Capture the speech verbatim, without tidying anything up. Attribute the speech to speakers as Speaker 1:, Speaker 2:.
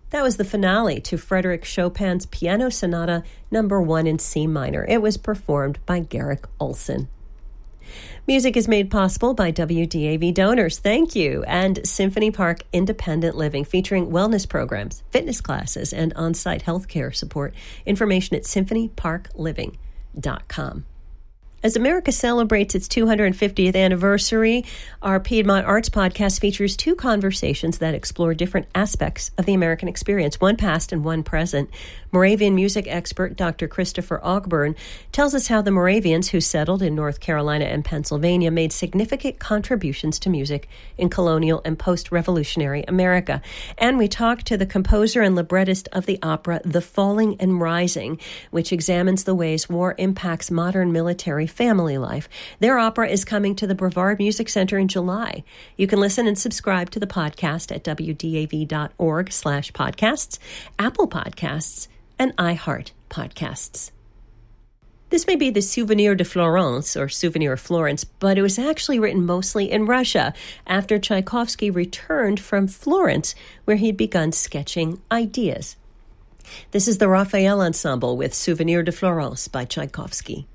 Speaker 1: That was the finale to Frédéric Chopin's Piano Sonata Number One in C minor. It was performed by Garrick Olson. Music is made possible by W D A V donors. Thank you. And Symphony Park Independent Living, featuring wellness programs, fitness classes, and on-site healthcare support. Information at symphony park living dot com. As America celebrates its two hundred fiftieth anniversary, our Piedmont Arts Podcast features two conversations that explore different aspects of the American experience, one past and one present. Moravian music expert Doctor Christopher Ogburn tells us how the Moravians who settled in North Carolina and Pennsylvania made significant contributions to music in colonial and post-revolutionary America. And we talk to the composer and librettist of the opera The Falling and Rising, which examines the ways war impacts modern military family life. Their opera is coming to the Brevard Music Center in July. You can listen and subscribe to the podcast at w d a v dot org slash podcasts, Apple Podcasts, and iHeart Podcasts. This may be the Souvenir de Florence, or Souvenir of Florence, but it was actually written mostly in Russia after Tchaikovsky returned from Florence, where he'd begun sketching ideas. This is the Raphael Ensemble with Souvenir de Florence by Tchaikovsky.